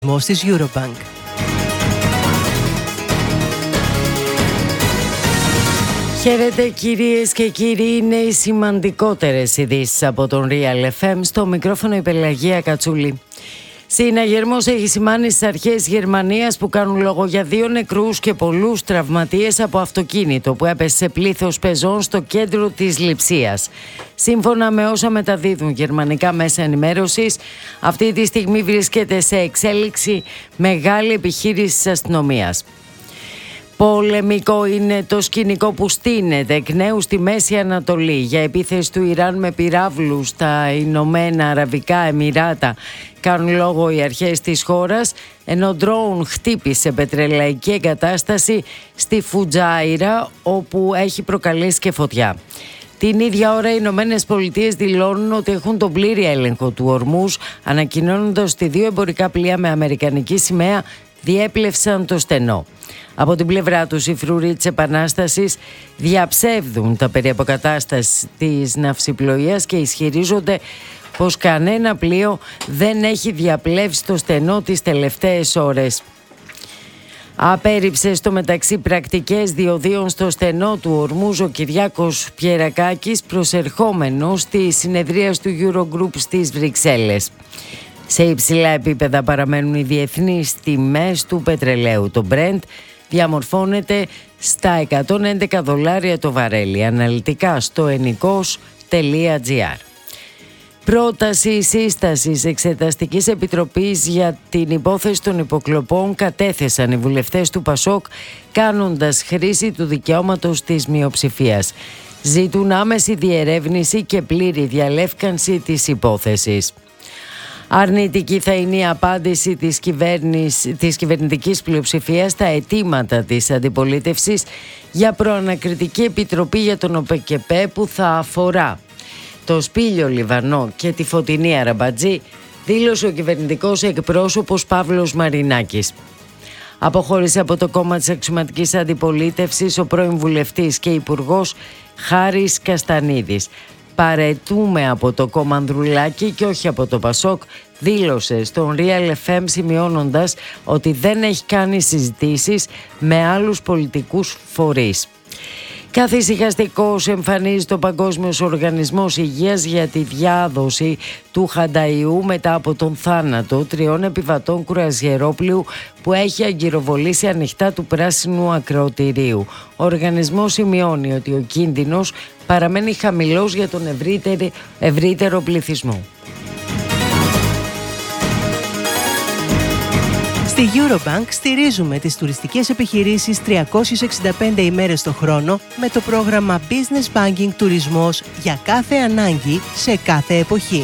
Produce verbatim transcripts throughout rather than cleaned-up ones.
της Eurobank. Χαίρετε κυρίες και κύριοι, είναι οι σημαντικότερες ειδήσεις από τον Real εφ εμ. Στο μικρόφωνο η Πελαγία Κατσούλη. Συναγερμός έχει σημάνει στις αρχές Γερμανίας που κάνουν λόγο για δύο νεκρούς και πολλούς τραυματίες από αυτοκίνητο που έπεσε σε πλήθος πεζών στο κέντρο της Λειψίας. Σύμφωνα με όσα μεταδίδουν γερμανικά μέσα ενημέρωσης, αυτή τη στιγμή βρίσκεται σε εξέλιξη μεγάλη επιχείρηση της αστυνομίας. Πολεμικό είναι το σκηνικό που στείνεται εκ νέου στη Μέση Ανατολή για επίθεση του Ιράν με πυράβλους στα Ηνωμένα Αραβικά Εμιράτα. Κάνουν λόγο οι αρχές της χώρας, ενώ ντρόουν χτύπησε πετρελαϊκή εγκατάσταση στη Φουτζάιρα, όπου έχει προκαλέσει και φωτιά. Την ίδια ώρα οι Ηνωμένες Πολιτείες δηλώνουν ότι έχουν τον πλήρη έλεγχο του Ορμούζ, ανακοινώνοντας ότι δύο εμπορικά πλοία με αμερικανική σημαία διέπλευσαν το στενό. Από την πλευρά τους οι φρουροί της Επανάστασης διαψεύδουν τα περί αποκατάστασης της ναυσιπλοείας και ισχυρίζονται πως κανένα πλοίο δεν έχει διαπλεύσει το στενό τις τελευταίες ώρες. Απέρριψε στο μεταξύ πρακτικές διοδίων στο στενό του Ορμούζ ο Κυριάκος Πιερακάκης, προσερχόμενος στη συνεδρία του Eurogroup στις Βρυξέλλες. Σε υψηλά επίπεδα παραμένουν οι διεθνείς τιμές του πετρελαίου. Το Brent διαμορφώνεται στα εκατόν έντεκα δολάρια το βαρέλι. Αναλυτικά στο ενικός τελεία τζι άρ. Πρόταση σύστασης Εξεταστικής Επιτροπής για την υπόθεση των υποκλοπών κατέθεσαν οι βουλευτές του Πασόκ, κάνοντας χρήση του δικαιώματος της μειοψηφίας. Ζητούν άμεση διερεύνηση και πλήρη διαλεύκανση της υπόθεσης. Αρνητική θα είναι η απάντηση της, της κυβερνητικής πλειοψηφίας στα αιτήματα της αντιπολίτευσης για προανακριτική επιτροπή για τον ΟΠΕΚΕΠΕ που θα αφορά το Σπήλιο Λιβανό και τη Φωτεινή Αραμπατζή, δήλωσε ο κυβερνητικός εκπρόσωπος Παύλος Μαρινάκης. Αποχώρησε από το κόμμα της αξιωματικής αντιπολίτευσης ο πρώην βουλευτής και υπουργός Χάρης Καστανίδης. «Παρετούμε από το κόμμα Ανδρουλάκη και όχι από το Πασόκ», δήλωσε στον Real εφ εμ, σημειώνοντας ότι δεν έχει κάνει συζητήσεις με άλλους πολιτικούς φορείς. Καθησυχαστικός εμφανίζει το Παγκόσμιος Οργανισμός Υγείας για τη διάδοση του χανταϊού μετά από τον θάνατο τριών επιβατών κουραζιερόπλοιου που έχει αγκυροβολήσει ανοιχτά του πράσινου ακροατηρίου. Ο οργανισμός σημειώνει ότι ο κίνδυνος παραμένει χαμηλός για τον ευρύτερο, ευρύτερο πληθυσμό. Στη Eurobank στηρίζουμε τις τουριστικές επιχειρήσεις τριακόσιες εξήντα πέντε ημέρες το χρόνο με το πρόγραμμα Business Banking Τουρισμός για κάθε ανάγκη σε κάθε εποχή.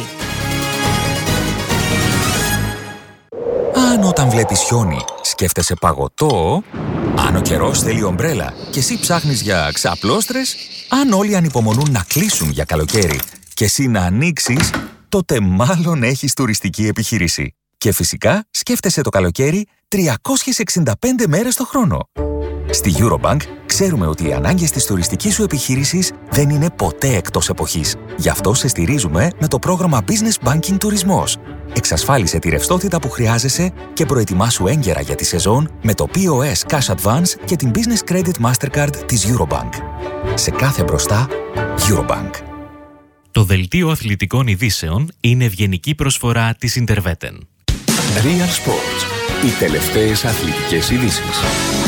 Αν όταν βλέπεις χιόνι σκέφτεσαι παγωτό, αν ο καιρός θέλει ομπρέλα και εσύ ψάχνεις για ξαπλώστρες, αν όλοι ανυπομονούν να κλείσουν για καλοκαίρι και εσύ να ανοίξεις, τότε μάλλον έχεις τουριστική επιχείρηση. Και φυσικά σκέφτεσαι το καλοκαίρι τριακόσιες εξήντα πέντε μέρες το χρόνο. Στη Eurobank ξέρουμε ότι οι ανάγκες της τουριστικής σου επιχείρησης δεν είναι ποτέ εκτός εποχής. Γι' αυτό σε στηρίζουμε με το πρόγραμμα Business Banking Τουρισμός. Εξασφάλισε τη ρευστότητα που χρειάζεσαι και προετοιμάσου έγκαιρα για τη σεζόν με το πι ο ες Cash Advance και την Business Credit Mastercard της Eurobank. Σε κάθε μπροστά, Eurobank. Το δελτίο αθλητικών ειδήσεων είναι ευγενική προσφορά της Interveten. Real Sports. Οι τελευταίες αθλητικές ειδήσεις.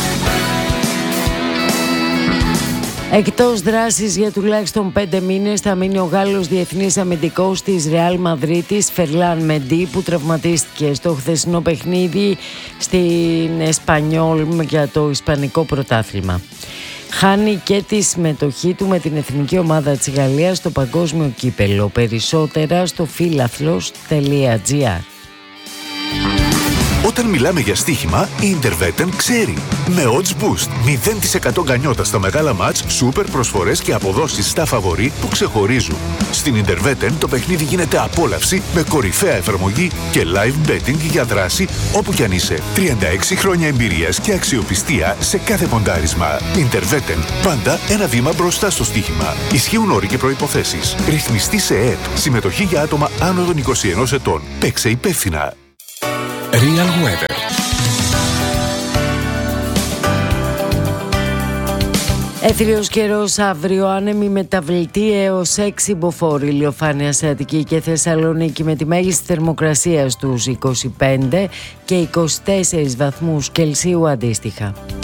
Εκτός δράσης για τουλάχιστον πέντε μήνες θα μείνει ο Γάλλος διεθνής αμυντικός της Ρεάλ Μαδρίτης, Φερλάν Μεντί, που τραυματίστηκε στο χθεσινό παιχνίδι στην Εσπανιόλ για το Ισπανικό πρωτάθλημα. Χάνει και τη συμμετοχή του με την εθνική ομάδα της Γαλλίας στο παγκόσμιο κύπελο. Περισσότερα στο φίλαθλος τελεία τζι άρ. Όταν μιλάμε για στοίχημα, η Interveten ξέρει. Με Odds Boost, μηδέν τοις εκατό γκανιότα στα μεγάλα μάτς, σούπερ προσφορές και αποδόσεις στα φαβορί που ξεχωρίζουν. Στην Interveten το παιχνίδι γίνεται απόλαυση με κορυφαία εφαρμογή και live betting για δράση όπου κι αν είσαι. τριάντα έξι χρόνια εμπειρίας και αξιοπιστία σε κάθε ποντάρισμα. Interveten, πάντα ένα βήμα μπροστά στο στοίχημα. Ισχύουν όροι και προϋποθέσεις. Ρυθμιστή σε ΕΕΠ. Συμμετοχή για άτομα άνω των είκοσι ενός ετών. Παίξε υπεύθυνα. Real Real Weather. Έθριος καιρός αύριο, άνεμη μεταβλητή έως έξι μποφόρ, ηλιοφάνεια σε Αττική και Θεσσαλονίκη με τη μέγιστη θερμοκρασία στους είκοσι πέντε και είκοσι τέσσερις βαθμούς Κελσίου αντίστοιχα.